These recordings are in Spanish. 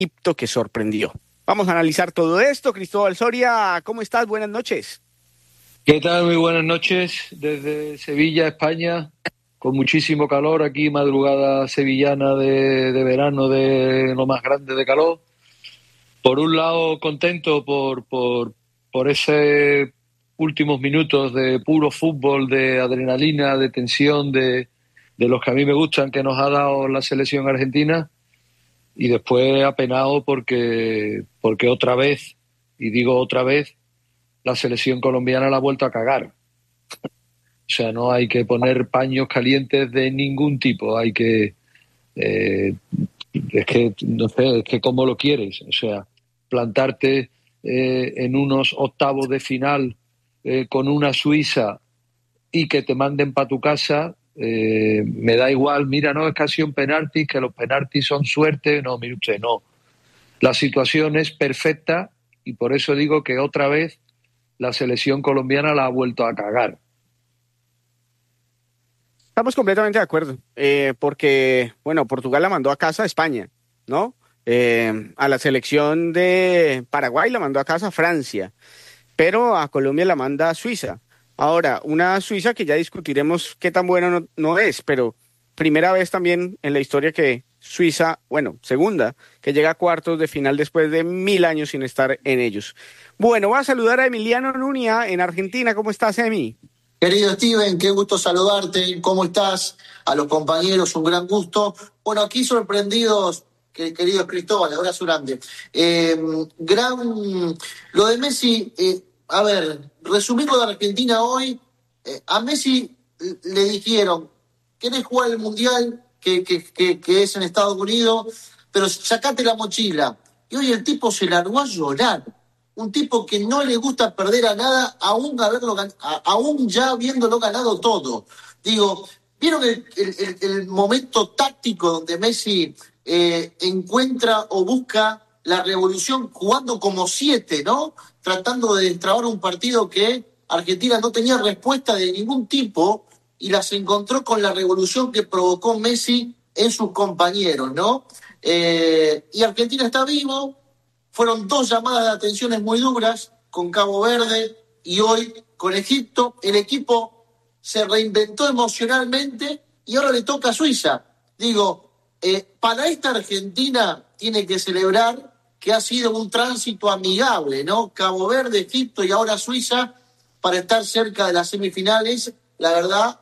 Egipto que sorprendió. Vamos a analizar todo esto. Cristóbal Soria, ¿cómo estás? Buenas noches. ¿Qué tal? Muy buenas noches desde Sevilla, España, con muchísimo calor aquí, madrugada sevillana de verano, de lo más grande de calor. Por un lado, contento por ese últimos minutos de puro fútbol, de adrenalina, de tensión, de los que a mí me gustan, que nos ha dado la selección argentina, y después apenado porque otra vez, y digo otra vez, la selección colombiana la ha vuelto a cagar. O sea, no hay que poner paños calientes de ningún tipo. Hay que... es que, no sé, es que cómo lo quieres. O sea, plantarte en unos octavos de final con una Suiza y que te manden para tu casa, me da igual. Mira, no, es casi un penalti, que los penaltis son suerte. No, mire usted, no. La situación es perfecta y por eso digo que otra vez la selección colombiana la ha vuelto a cagar. Estamos completamente de acuerdo, porque, bueno, Portugal la mandó a casa a España, ¿no? A la selección de Paraguay la mandó a casa a Francia, pero a Colombia la manda a Suiza. Ahora, una Suiza que ya discutiremos qué tan buena no es, pero primera vez también en la historia que Suiza, bueno, segunda, que llega a cuartos de final después de 1000 años sin estar en ellos. Bueno, voy a saludar a Emiliano Nuña en Argentina. ¿Cómo estás, Emi? Querido Steven, qué gusto saludarte. ¿Cómo estás? A los compañeros, un gran gusto. Bueno, aquí sorprendidos, querido Cristóbal, abrazo grande. Lo de Messi, a ver, resumir lo de Argentina hoy. A Messi le dijeron, ¿querés jugar el Mundial que es en Estados Unidos? Pero sacate la mochila. Y hoy el tipo se largó a llorar. Un tipo que no le gusta perder a nada, aún ya habiéndolo ganado todo. Digo, ¿vieron el momento táctico donde Messi encuentra o busca la revolución jugando como 7, ¿no? Tratando de destrabar un partido que Argentina no tenía respuesta de ningún tipo y las encontró con la revolución que provocó Messi en sus compañeros, ¿no? Y Argentina está vivo. Fueron 2 llamadas de atenciones muy duras con Cabo Verde y hoy con Egipto. El equipo se reinventó emocionalmente y ahora le toca a Suiza. Digo, para esta Argentina tiene que celebrar que ha sido un tránsito amigable, ¿no? Cabo Verde, Egipto y ahora Suiza para estar cerca de las semifinales. La verdad,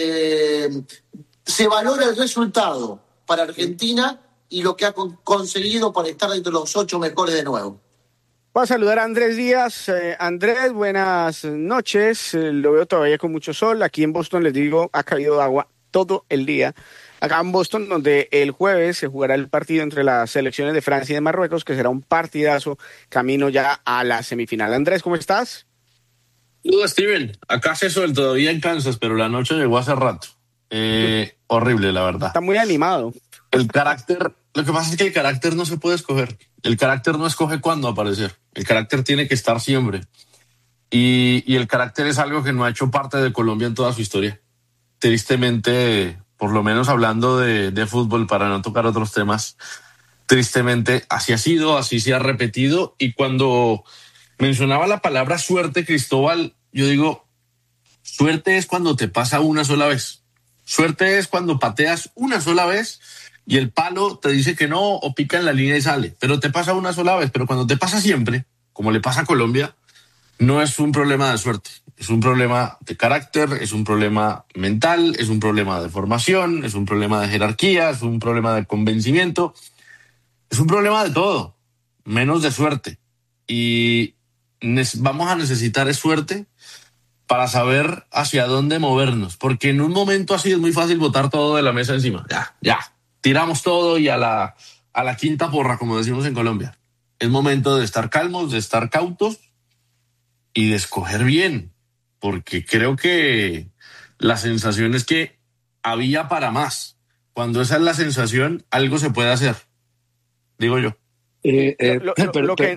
se valora el resultado para Argentina y lo que ha conseguido para estar entre los 8 mejores de nuevo. Voy a saludar a Andrés Díaz. Andrés, buenas noches. Lo veo todavía con mucho sol. Aquí en Boston, les digo, ha caído agua todo el día. Acá en Boston, donde el jueves se jugará el partido entre las selecciones de Francia y de Marruecos, que será un partidazo camino ya a la semifinal. Andrés, ¿cómo estás? Hola, Steven. Acá hace sol todavía en Kansas, pero la noche llegó hace rato. Horrible, la verdad. Está muy animado. El carácter, lo que pasa es que el carácter no se puede escoger. El carácter no escoge cuándo aparecer. El carácter tiene que estar siempre. Y el carácter es algo que no ha hecho parte de Colombia en toda su historia. Tristemente, por lo menos hablando de fútbol, para no tocar otros temas, tristemente así ha sido, así se ha repetido. Y cuando mencionaba la palabra suerte, Cristóbal, yo digo, suerte es cuando te pasa una sola vez. Suerte es cuando pateas una sola vez y el palo te dice que no o pica en la línea y sale, pero te pasa una sola vez. Pero cuando te pasa siempre, como le pasa a Colombia, no es un problema de suerte, es un problema de carácter, es un problema mental, es un problema de formación, es un problema de jerarquía, es un problema de convencimiento, es un problema de todo, menos de suerte. Y vamos a necesitar suerte para saber hacia dónde movernos, porque en un momento así es muy fácil botar todo de la mesa encima. Ya, tiramos todo y a la quinta porra, como decimos en Colombia. Es momento de estar calmos, de estar cautos y de escoger bien, porque creo que la sensación es que había para más. Cuando esa es la sensación, algo se puede hacer, digo yo.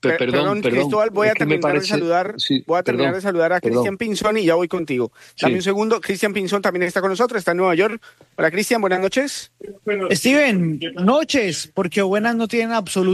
Perdón, Cristóbal, voy a es que me terminar de parece- saludar, sí, voy a terminar perdón, de saludar a perdón. Cristian Pinzón y ya voy contigo. Dame Sí. un segundo. Cristian Pinzón también está con nosotros, está en Nueva York. Hola, Cristian, buenas noches. Steven, noches, porque buenas no tienen absolutamente